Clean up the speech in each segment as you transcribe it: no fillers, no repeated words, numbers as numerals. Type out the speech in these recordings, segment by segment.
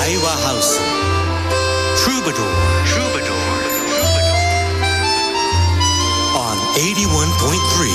大和ハウストゥーバドー on 81.3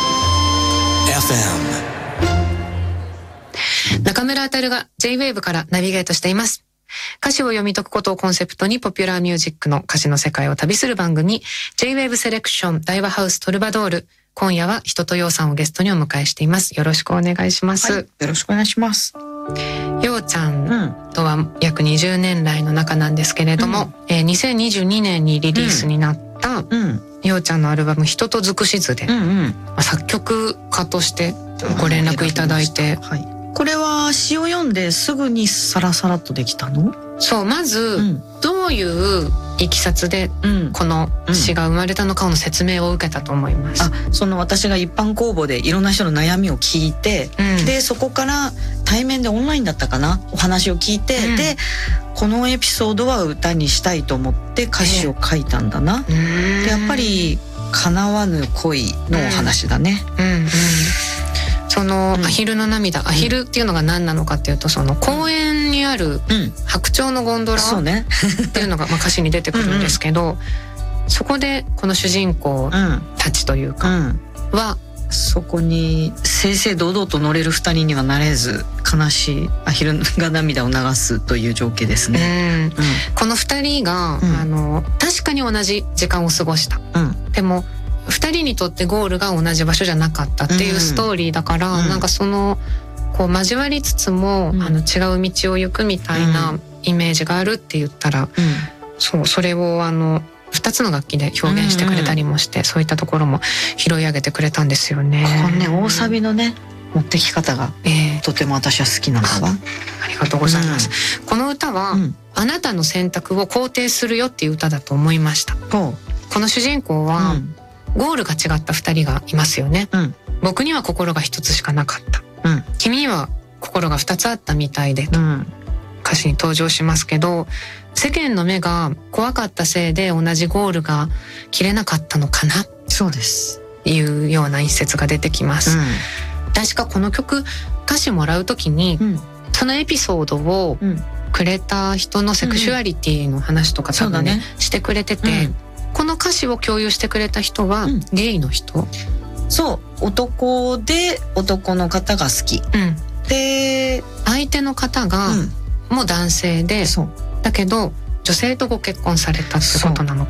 FM。 中村あたるが J-Wave からナビゲートしています。歌詞を読み解くことをコンセプトにポピュラーミュージックの歌詞の世界を旅する番組 J-Wave セレクション大和ハウストルバドール。今夜は人とようさんをゲストにお迎えしています。よろしくお願いします。 はい、よろしくお願いします。 ようちゃんとは約20年来の仲なんですけれども、2022年にリリースになった、ようちゃんのアルバム人と尽くし図で、作曲家としてご連絡いただいて、 これは詩を読んですぐにサラサラっとできたの？ そう、まず、どういういきさつでこの詩が生まれたのかの説明を受けたと思います。 その私が一般公募でいろんな人の悩みを聞いて、でそこから対面でオンラインだったかな、お話を聞いて、でこのエピソードは歌にしたいと思って歌詞を書いたんだな。でやっぱり叶わぬ恋のお話だね。 そのアヒルの涙、アヒルっていうのが何なのかっていうと、その公園にある白鳥のゴンドラっていうのが歌詞に出てくるんですけど、そこでこの主人公たちというかはそこに正々堂々と乗れる二人にはなれず、悲しいアヒルが涙を流すという情景ですね。 この二人が確かに同じ時間を過ごした、でも二人にとってゴールが同じ場所じゃなかったっていうストーリーだから、なんかそのこう交わりつつも、違う道を行くみたいなイメージがあるって言ったら、それを2つの楽器で表現してくれたりもして、そういったところも拾い上げてくれたんですよね。 このね、大サビのね持ってき方が、とても私は好きなんだわ。 ありがとうございます。この歌は、あなたの選択を肯定するよっていう歌だと思いました。この主人公は、ゴールが違った2人がいますよね。僕には心が1つしかなかった、君には心が2つあったみたいでと、歌詞に登場しますけど、世間の目が怖かったせいで同じゴールが切れなかったのかな、 そうですいうような一節が出てきます。確かこの曲歌詞もらうときに、そのエピソードをくれた人のセクシュアリティの話とか多分ね、してくれてて、この歌詞を共有してくれた人はゲイの人、 そう男で男の方が好き、で相手の方がもう男性で、だけど女性とご結婚されたってことなのか